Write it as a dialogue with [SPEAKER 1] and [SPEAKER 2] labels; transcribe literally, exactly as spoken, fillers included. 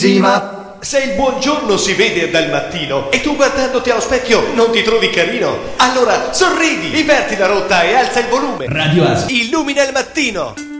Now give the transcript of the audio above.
[SPEAKER 1] Sì, ma se il buongiorno si vede dal mattino e tu guardandoti allo specchio non ti trovi carino, allora sorridi, inverti la rotta e alza il volume.
[SPEAKER 2] Radio Asia.
[SPEAKER 1] Illumina il mattino.